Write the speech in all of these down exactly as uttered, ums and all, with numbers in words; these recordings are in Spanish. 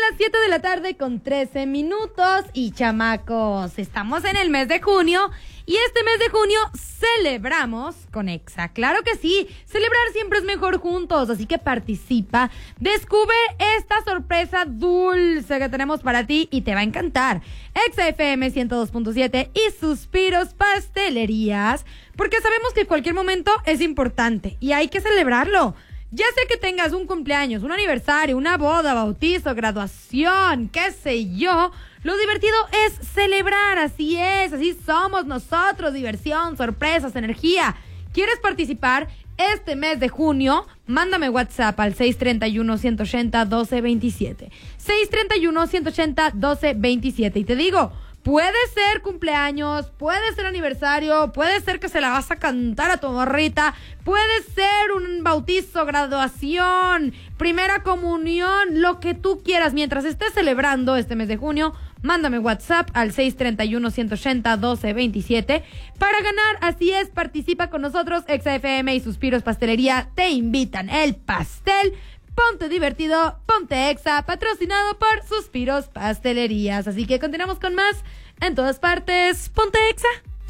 las siete de la tarde con trece minutos y chamacos, estamos en el mes de junio y este mes de junio celebramos con Exa. Claro que sí, celebrar siempre es mejor juntos, así que participa, descubre esta sorpresa dulce que tenemos para ti y te va a encantar. Exa F M ciento dos punto siete y Suspiros Pastelerías, porque sabemos que cualquier momento es importante y hay que celebrarlo. Ya sea que tengas un cumpleaños, un aniversario, una boda, bautizo, graduación, qué sé yo, lo divertido es celebrar, así es, así somos nosotros, diversión, sorpresas, energía. ¿Quieres participar este mes de junio? Mándame WhatsApp al seis tres uno, uno ocho cero, uno dos dos siete. seis tres uno, uno ocho cero, uno dos dos siete. Y te digo, puede ser cumpleaños, puede ser aniversario, puede ser que se la vas a cantar a tu morrita, puede ser un bautizo, graduación, primera comunión, lo que tú quieras. Mientras estés celebrando este mes de junio, mándame WhatsApp al seis tres uno, uno ocho cero, uno dos dos siete para ganar. Así es, participa con nosotros. Exa F M y Suspiros Pastelería te invitan el pastel. Ponte divertido, ponte Exa, patrocinado por Suspiros Pastelerías. Así que continuamos con más en todas partes. Ponte Exa.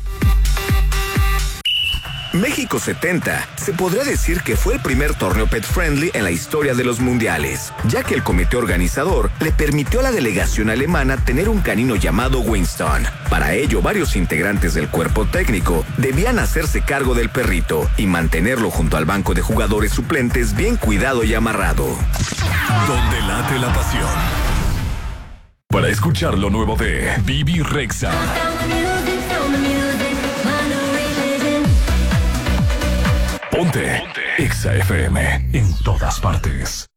México setenta se podría decir que fue el primer torneo pet friendly en la historia de los mundiales, ya que el comité organizador le permitió a la delegación alemana tener un canino llamado Winston. Para ello, varios integrantes del cuerpo técnico debían hacerse cargo del perrito y mantenerlo junto al banco de jugadores suplentes bien cuidado y amarrado. Donde late la pasión. Para escuchar lo nuevo de Bibi Rexha. Ponte, Ponte. Exa F M en todas partes.